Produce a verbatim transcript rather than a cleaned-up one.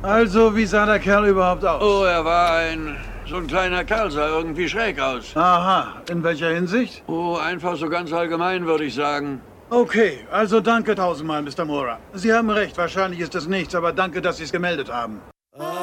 Also, wie sah der Kerl überhaupt aus? Oh, er war ein... So ein kleiner Kerl, sah irgendwie schräg aus. Aha, in welcher Hinsicht? Oh, einfach so ganz allgemein, würde ich sagen. Okay, also danke tausendmal, Mister Mora. Sie haben recht, wahrscheinlich ist es nichts, aber danke, dass Sie es gemeldet haben.